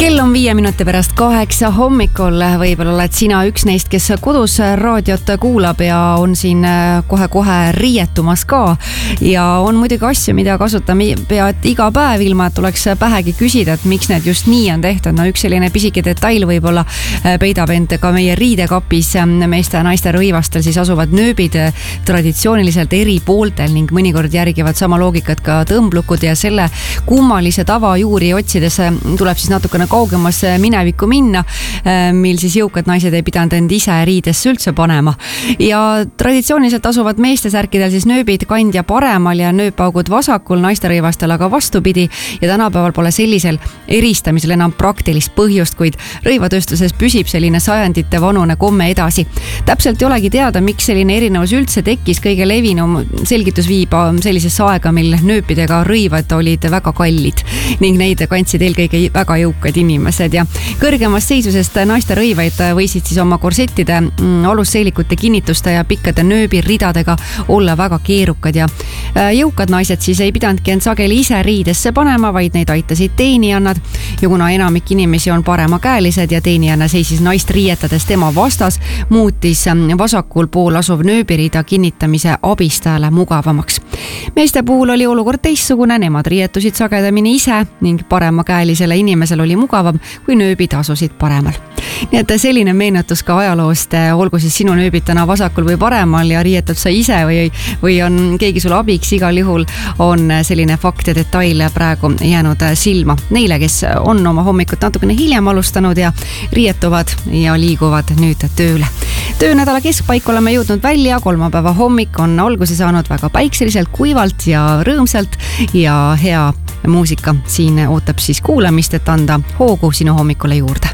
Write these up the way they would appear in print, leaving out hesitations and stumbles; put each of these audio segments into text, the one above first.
Kell on 5 minuti pärast 8 hommikul. Võib-olla oled sina üks neist, kes kodus raadiot kuulab ja on siin kohe-kohe riietumas ka. Ja on muidugi asju, mida kasutame pead iga päev, ilma et oleks pähegi küsida, et miks need just nii on tehtud. No üks selline pisike detail võib-olla peidab end ka meie riidekapis. Meeste ja naiste rõivastel siis asuvad nööbid traditsiooniliselt eri pooltel ning mõnikord järgivad sama loogikat ka tõmblukud ja selle kummalise tava juuri otsides tuleb siis natukene kaugemasse minevikku minna, mil siis jõukad naised ei pidanud end ise riidesse üldse panema. Ja traditsiooniliselt asuvad meeste särkidel siis nööbid kandja paremal ja nööpaugud vasakul, naiste rõivastel aga vastupidi. Ja tänapäeval pole sellisel eristamisel enam praktilist põhjust, kuid rõivatööstuses püsib selline sajandite vanune komme edasi. Täpselt ei olegi teada, miks selline erinevus üldse tekkis. Kõige levinum selgitus viib sellisesse aega, mil nööpidega rõivad olid väga kallid ning neid kandsid eelkõige väga jõukad inimesed ja kõrgemast seisusest naiste rõivaid võisid siis oma korsettide, alusseelikute kinnituste ja pikkade nööbiridadega olla väga keerukad ja jõukad naised siis ei pidanudki end sageli ise riidesse panema, vaid neid aitasid teenijannad ja kuna enamik inimesi on paremakäelised ja teenijanna seisis naist riietades tema vastas, muutis vasakul pool asuv nööbirida kinnitamise abistajale mugavamaks. Meeste puhul oli olukord teistsugune, nemad riietusid sagedamini ise ning paremakäelisele inimesel oli mugavam, kui nööbid asusid paremal. Nii et selline meenutus ka ajaloost, olgu siis sinu nööbid täna vasakul või paremal ja riietud sa ise või on keegi sulle abiks, igal juhul on selline fakt ja detail praegu jäänud silma. Neile, kes on oma hommikut natukene hiljem alustanud ja riietuvad ja liiguvad nüüd tööle. Töönädala keskpaik oleme jõudnud välja, kolmapäeva hommik on alguse saanud väga päikseliselt, kuivalt ja rõõmsalt ja hea muusika siin ootab siis kuulamist, et anda hoogu sinu hommikule juurde.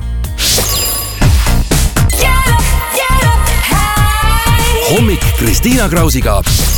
Hommik Kristiina Krausiga